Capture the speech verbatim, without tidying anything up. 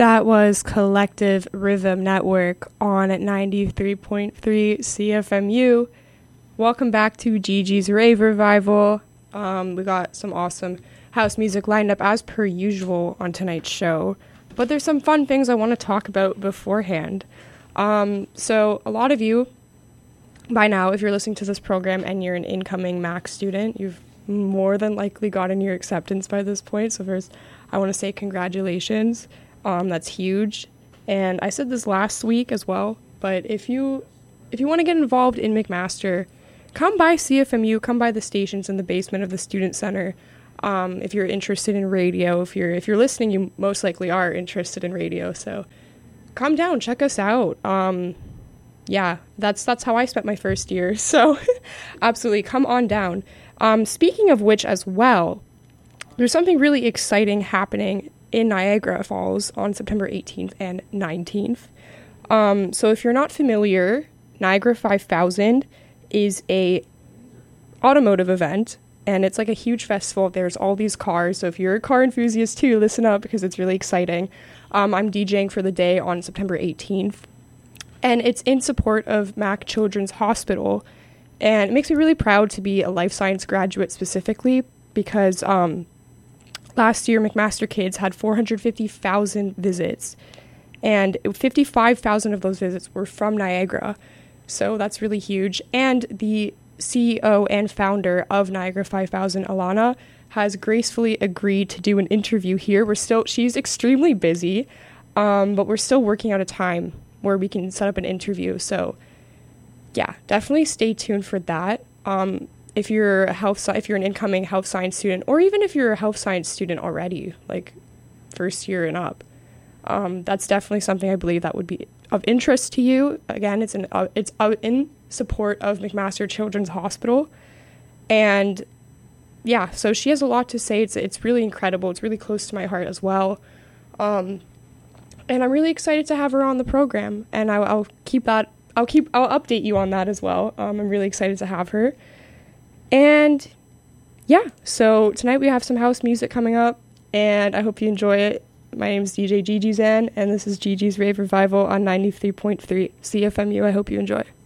That was Collective Rhythm Network on ninety-three point three C F M U. Welcome back to Gigi's Rave Revival. Um, we got some awesome house music lined up as per usual on tonight's show. But there's some fun things I want to talk about beforehand. Um, so a lot of you, by now, if you're listening to this program and you're an incoming Mac student, you've more than likely gotten your acceptance by this point. So first, I want to say congratulations. Um, that's huge. And I said this last week as well, but if you if you want to get involved in McMaster, come by C F M U, come by the stations in the basement of the Student Center. Um, if you're interested in radio, if you're if you're listening, you most likely are interested in radio. So come down, check us out. Um, yeah, that's that's how I spent my first year. So absolutely, come on down. Um, speaking of which as well, there's something really exciting happening in Niagara Falls on September eighteenth and nineteenth. Um, so if you're not familiar, Niagara five thousand is a automotive event, and it's like a huge festival. There's all these cars, so if you're a car enthusiast too, listen up because it's really exciting. Um, I'm DJing for the day on September eighteenth, and it's in support of Mac Children's Hospital, and it makes me really proud to be a life science graduate specifically because um, last year, McMaster Kids had four hundred fifty thousand visits, and fifty-five thousand of those visits were from Niagara, so that's really huge. And the C E O and founder of Niagara five thousand, Alana, has gracefully agreed to do an interview here. We're still, she's extremely busy, um, but we're still working out a time where we can set up an interview, so yeah, definitely stay tuned for that. Um, If you're a health, if you're an incoming health science student, or even if you're a health science student already, like first year and up, um, that's definitely something I believe that would be of interest to you. Again, it's in uh, it's uh, in support of McMaster Children's Hospital, and yeah, so she has a lot to say. It's it's really incredible. It's really close to my heart as well, um, and I'm really excited to have her on the program. And I, I'll keep that. I'll keep. I'll update you on that as well. Um, I'm really excited to have her. And yeah, so tonight we have some house music coming up, and I hope you enjoy it. My name is D J Gigi Zan, and this is Gigi's Rave Revival on ninety-three point three C F M U. I hope you enjoy.